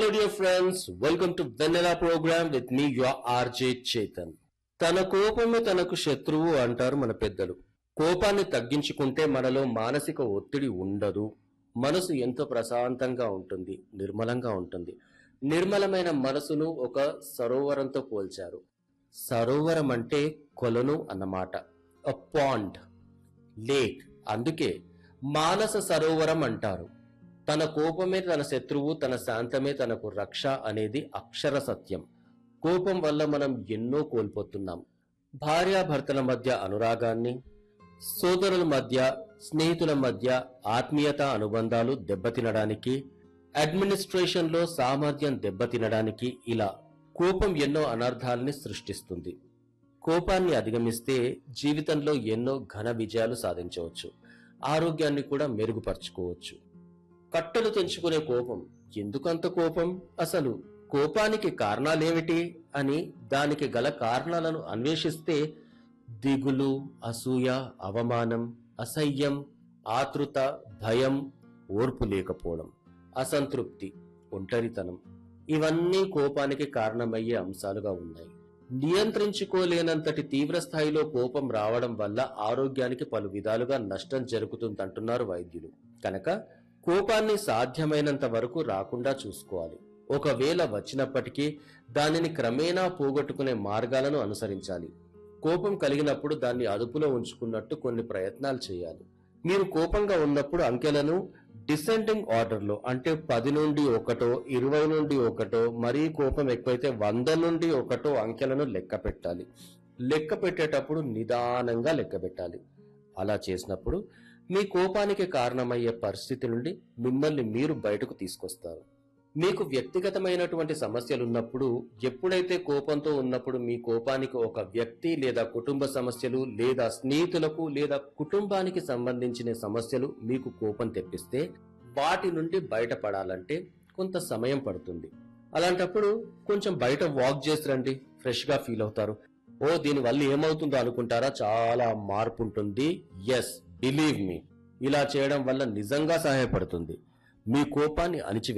dear friends. Welcome to Vanilla program with me, your RJ Chetan. తన కోపమే తనకు శత్రువు అంటారు మన పెద్దలు. కోపాన్ని తగ్గించుకుంటే మనలో మానసిక ఒత్తిడి ఉండదు. మనసు ఎంతో ప్రశాంతంగా ఉంటుంది, నిర్మలంగా ఉంటుంది. నిర్మలమైన మనసును ఒక సరోవరంతో పోల్చారు. సరోవరం అంటే కొలను అన్నమాట. అ పాండ్, లేక్. అందుకే మానస సరోవరం అంటారు. తన కోపమే తన శత్రువు, తన శాంతమే తనకు రక్ష అనేది అక్షర సత్యం. కోపం వల్ల మనం ఎన్నో కోల్పోతున్నాం. భార్యాభర్తల మధ్య అనురాగాన్ని, సోదరుల మధ్య, స్నేహితుల మధ్య ఆత్మీయత అనుబంధాలు దెబ్బతినడానికి, అడ్మినిస్ట్రేషన్లో సామర్థ్యం దెబ్బతినడానికి ఇలా కోపం ఎన్నో అనర్థాలని సృష్టిస్తుంది. కోపాన్ని అధిగమిస్తే జీవితంలో ఎన్నో ఘన విజయాలు సాధించవచ్చు. ఆరోగ్యాన్ని కూడా మెరుగుపరుచుకోవచ్చు. కట్టలు తెంచుకునే కోపం. ఎందుకంత కోపం? అసలు కోపానికి కారణాలేమిటి అని దానికి గల కారణాలను అన్వేషిస్తే దిగులు, అసూయ, అవమానం, అసహ్యం, ఆతృత, భయం, ఓర్పు లేకపోవడం, అసంతృప్తి, ఒంటరితనం ఇవన్నీ కోపానికి కారణమయ్యే అంశాలుగా ఉన్నాయి. నియంత్రించుకోలేనంతటి తీవ్ర స్థాయిలో కోపం రావడం వల్ల ఆరోగ్యానికి పలు విధాలుగా నష్టం జరుగుతుందంటున్నారు వైద్యులు. కనుక కోపాన్ని సాధ్యమైనంత వరకు రాకుండా చూసుకోవాలి. ఒకవేళ వచ్చినప్పటికీ దానిని క్రమేణా పోగొట్టుకునే మార్గాలను అనుసరించాలి. కోపం కలిగినప్పుడు దాన్ని అదుపులో ఉంచుకున్నట్టు కొన్ని ప్రయత్నాలు చేయాలి. మీరు కోపంగా ఉన్నప్పుడు అంకెలను డిసెండింగ్ ఆర్డర్లో, అంటే 10 నుండి 1, 20 నుండి 1, మరీ కోపం ఎక్కువైతే 100 నుండి 1 అంకెలను లెక్క పెట్టాలి. లెక్క పెట్టేటప్పుడు నిదానంగా లెక్క పెట్టాలి. అలా చేసినప్పుడు మీ కోపానికి కారణమయ్యే పరిస్థితి నుండి మిమ్మల్ని మీరు బయటకు తీసుకొస్తారు. మీకు వ్యక్తిగతమైనటువంటి సమస్యలున్నప్పుడు, ఎప్పుడైతే కోపంతో ఉన్నప్పుడు మీ కోపానికి ఒక వ్యక్తి లేదా కుటుంబ సమస్యలు లేదా స్నేహితులకు లేదా కుటుంబానికి సంబంధించిన సమస్యలు మీకు కోపం తెప్పిస్తే వాటి నుండి బయటపడాలంటే కొంత సమయం పడుతుంది. అలాంటప్పుడు కొంచెం బయట వాక్ చేసి రండి, ఫ్రెష్ గా ఫీల్ అవుతారు. దీనివల్ల ఏమవుతుందో అనుకుంటారా? చాలా మార్పు ఉంటుంది. ఎస్, బిలీవ్ మీ, ఇలా చేయడం వల్ల నిజంగా సహాయపడుతుంది. మీ కోపాన్ని అణిచివేయండి.